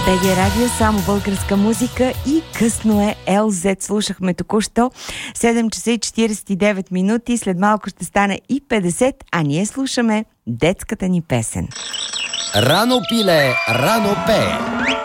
БГ Радио, само българска музика и късно е ЛЗ. Слушахме току-що 7 часа и 49 минути. След малко ще стане и 50, а ние слушаме детската ни песен. Рано пиле, рано пее.